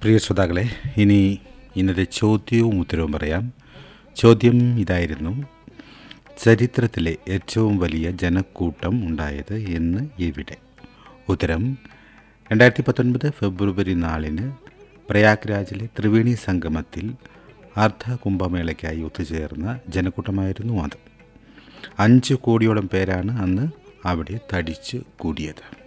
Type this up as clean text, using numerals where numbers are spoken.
പ്രിയ ശ്രോതാക്കളെ, ഇന്നത്തെ ചോദ്യവും ഉത്തരവും പറയാം. ചോദ്യം ഇതായിരുന്നു: ചരിത്രത്തിലെ ഏറ്റവും വലിയ ജനക്കൂട്ടം ഉണ്ടായത് എന്ന് എവിടെ? ഉത്തരം: 2019 ഫെബ്രുവരി 4 പ്രയാഗ്രാജിലെ ത്രിവേണി സംഗമത്തിൽ അർദ്ധ കുംഭമേളയ്ക്കായി ഒത്തുചേർന്ന ജനക്കൂട്ടമായിരുന്നു അത്. 5 കോടിയോളം പേരാണ് അന്ന് അവിടെ തടിച്ചു കൂടിയത്.